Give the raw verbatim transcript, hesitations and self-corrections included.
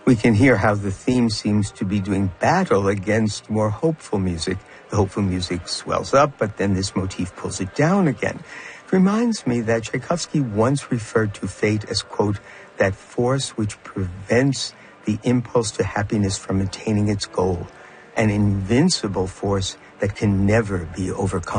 We can hear how the theme seems to be doing battle against more hopeful music. The hopeful music swells up, but then this motif pulls it down again. It reminds me that Tchaikovsky once referred to fate as, quote, that force which prevents the impulse to happiness from attaining its goal, an invincible force that can never be overcome.